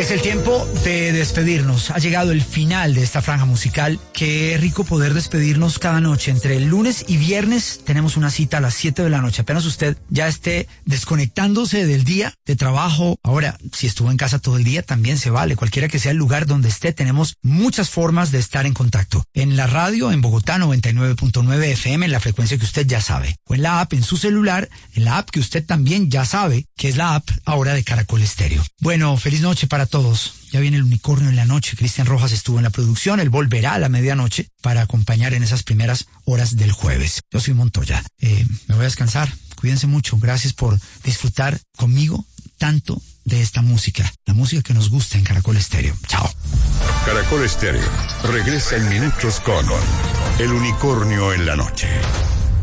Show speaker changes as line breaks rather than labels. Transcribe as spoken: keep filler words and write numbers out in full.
Es el tiempo de despedirnos. Ha llegado el final de esta franja musical. Qué rico poder despedirnos cada noche. Entre el lunes y viernes tenemos una cita a las siete de la noche. Apenas usted ya esté desconectándose del día de trabajo. Ahora, si estuvo en casa todo el día, también se vale. Cualquiera que sea el lugar donde esté, tenemos muchas formas de estar en contacto. En la radio, en Bogotá, noventa y nueve punto nueve F M, en la frecuencia que usted ya sabe. O en la app, en su celular, en la app que usted también ya sabe, que es la app ahora de Caracol Estéreo. Bueno, feliz noche para todos. Ya viene el unicornio en la noche. Cristian Rojas estuvo en la producción. Él volverá a la medianoche para acompañar en esas primeras horas del jueves. Yo soy Montoya. Eh, me voy a descansar. Cuídense mucho. Gracias por disfrutar conmigo tanto de esta música. La música que nos gusta en Caracol Estéreo. Chao.
Caracol Estéreo regresa en minutos con El unicornio en la noche.